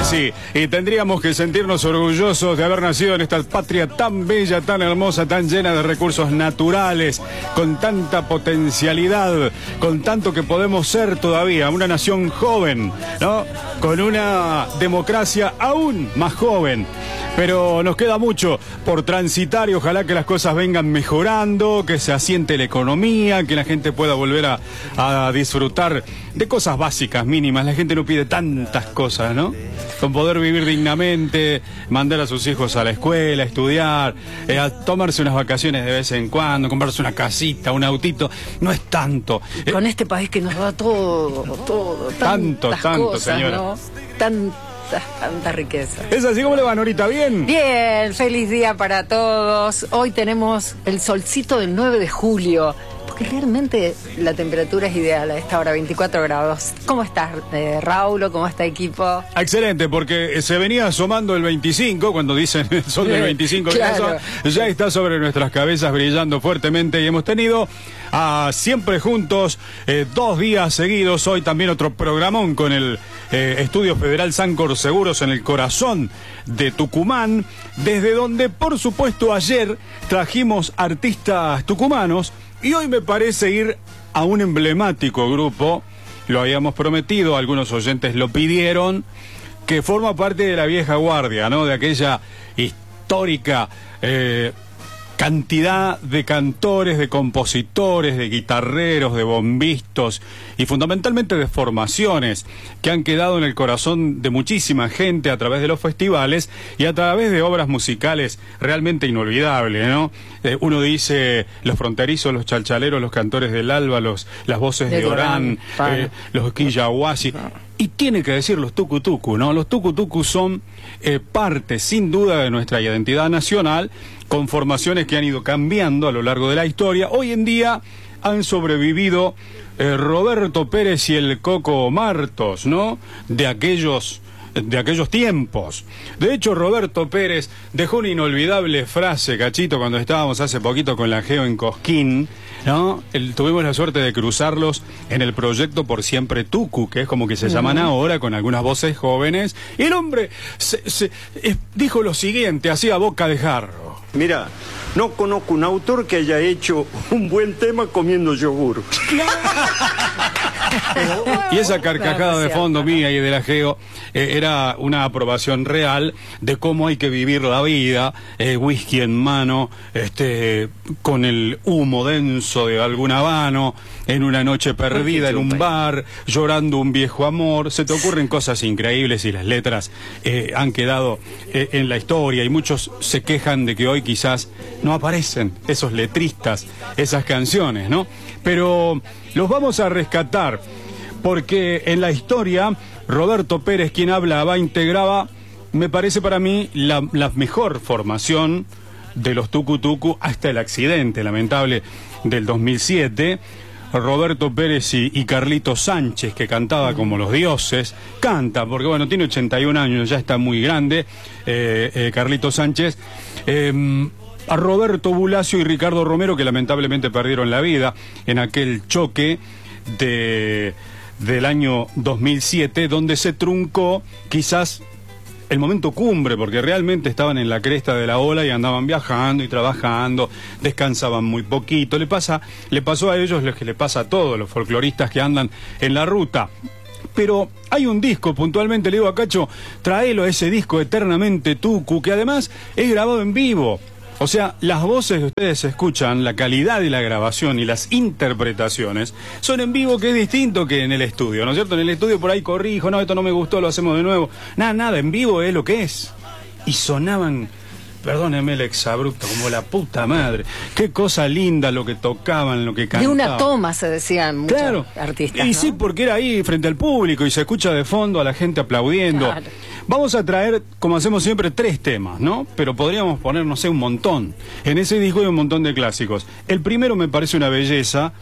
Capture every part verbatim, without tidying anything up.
que sí. Y tendríamos que sentirnos orgullosos de haber nacido en esta patria tan bella, tan hermosa, tan llena de recursos naturales, con tanta potencialidad, con tanto que podemos ser todavía, una nación joven, ¿no? Con una democracia aún más joven. Pero nos queda mucho por transitar y ojalá que las cosas vengan mejorando, que se asiente la economía, que la gente pueda volver a, a disfrutar de cosas básicas, mínimas. La gente no pide tantas cosas, ¿no? Con poder vivir dignamente, mandar a sus hijos a la escuela, a estudiar, eh, a tomarse unas vacaciones de vez en cuando, comprarse una casita, un autito, no es tanto. Eh, Con este país que nos da todo, todo, tanto, tanto, cosas, señora. ¿no? Tan... tanta riqueza. ¿Es así? ¿Cómo le van ahorita? ¿Bien? Bien, feliz día para todos. Hoy tenemos el solcito del nueve de julio, porque realmente la temperatura es ideal a esta hora, veinticuatro grados. ¿Cómo estás, eh, Raúl? ¿Cómo está equipo? Excelente, porque se venía asomando el veinticinco, cuando dicen el sol del veinticinco, claro. Ya está sobre nuestras cabezas brillando fuertemente y hemos tenido a siempre juntos eh, dos días seguidos. Hoy también otro programón con el eh, Estudio Federal Sancor Seguros en el corazón de Tucumán, desde donde por supuesto ayer trajimos artistas tucumanos y hoy me parece ir a un emblemático grupo. Lo habíamos prometido, algunos oyentes lo pidieron, que forma parte de la vieja guardia, ¿no? De aquella histórica eh, cantidad de cantores, de compositores, de guitarreros, de bombistas y fundamentalmente de formaciones que han quedado en el corazón de muchísima gente a través de los festivales y a través de obras musicales realmente inolvidables, ¿no? Eh, uno dice los fronterizos, los chalchaleros, los cantores del alba, los, las voces de, de Orán, Orán eh, los quillahuasi. Y tiene que decir los tucutucu, ¿no? Los tucutucu son eh, parte, sin duda, de nuestra identidad nacional, con formaciones que han ido cambiando a lo largo de la historia. Hoy en día han sobrevivido eh, Roberto Pérez y el Coco Martos, ¿no? De aquellos... de aquellos tiempos. De hecho, Roberto Pérez dejó una inolvidable frase, Cachito, cuando estábamos hace poquito con la Geo en Cosquín, ¿no? El, tuvimos la suerte de cruzarlos en el proyecto Por Siempre Tucu, que es como que se uh-huh. llaman ahora, con algunas voces jóvenes, y el hombre se, se, eh, dijo lo siguiente, hacía boca de jarro. Mira, no conozco un autor que haya hecho un buen tema comiendo yogur. Y esa carcajada de fondo mía y de la Geo eh, era una aprobación real de cómo hay que vivir la vida, eh, whisky en mano, este, con el humo denso de algún habano, en una noche perdida en un bar, llorando un viejo amor. Se te ocurren cosas increíbles y las letras eh, han quedado eh, en la historia y muchos se quejan de que hoy quizás no aparecen esos letristas, esas canciones, ¿no? Pero los vamos a rescatar porque en la historia Roberto Pérez, quien hablaba, integraba, me parece para mí, la, la mejor formación de los tucutucu hasta el accidente lamentable del dos mil siete. Roberto Pérez y, y Carlito Sánchez, que cantaba como los dioses, canta, porque bueno, tiene ochenta y un años, ya está muy grande, eh, eh, Carlito Sánchez, eh, a Roberto Bulacio y Ricardo Romero, que lamentablemente perdieron la vida en aquel choque de, del año dos mil siete, donde se truncó quizás el momento cumbre, porque realmente estaban en la cresta de la ola y andaban viajando y trabajando, descansaban muy poquito. Le pasa, le pasó a ellos lo que le pasa a todos los folcloristas que andan en la ruta. Pero hay un disco, puntualmente le digo a Cacho, tráelo a ese disco Eternamente Tucu, que además es grabado en vivo. O sea, las voces que ustedes escuchan, la calidad de la grabación y las interpretaciones son en vivo, que es distinto que en el estudio, ¿no es cierto? En el estudio por ahí corrijo, no, esto no me gustó, lo hacemos de nuevo. Nada, nada, en vivo es lo que es. Y sonaban, perdóneme el exabrupto, como la puta madre. Qué cosa linda lo que tocaban, lo que cantaban. De una toma, se decían muchos claro. artistas, Y ¿no? sí, porque era ahí frente al público y se escucha de fondo a la gente aplaudiendo. Claro. Vamos a traer, como hacemos siempre, tres temas, ¿no? Pero podríamos poner, no sé, un montón. En ese disco hay un montón de clásicos. El primero me parece una belleza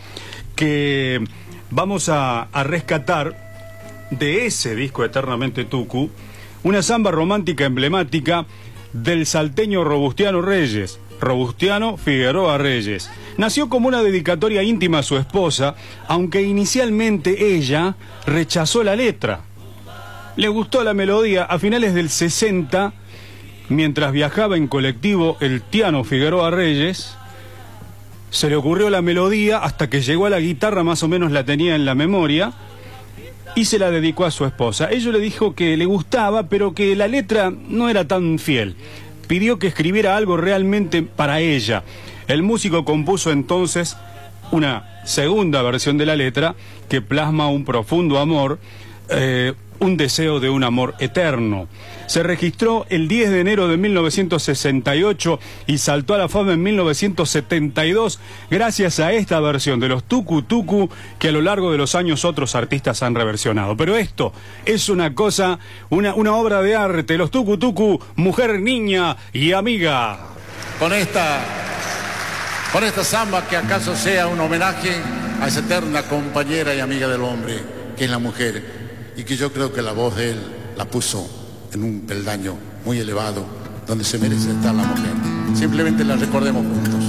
que vamos a, a rescatar de ese disco Eternamente Tucu, una samba romántica emblemática del salteño Robustiano Reyes, Robustiano Figueroa Reyes. Nació como una dedicatoria íntima a su esposa, aunque inicialmente ella rechazó la letra. le gustó la melodía. A finales del sesenta, mientras viajaba en colectivo el Tiano Figueroa Reyes, se le ocurrió la melodía, hasta que llegó a la guitarra más o menos la tenía en la memoria, y se la dedicó a su esposa. Ella le dijo que le gustaba, pero que la letra no era tan fiel. Pidió que escribiera algo realmente para ella. El músico compuso entonces una segunda versión de la letra que plasma un profundo amor, eh, un deseo de un amor eterno. Se registró el diez de enero de mil novecientos sesenta y ocho y saltó a la fama en mil novecientos setenta y dos gracias a esta versión de los Tucu Tucu, que a lo largo de los años otros artistas han reversionado. Pero esto es una cosa, una, una obra de arte. Los Tucu Tucu, mujer, niña y amiga. Con esta, con esta samba, que acaso sea un homenaje a esa eterna compañera y amiga del hombre, que es la mujer, y que yo creo que la voz de él la puso en un peldaño muy elevado, donde se merece estar la mujer. Simplemente la recordemos juntos.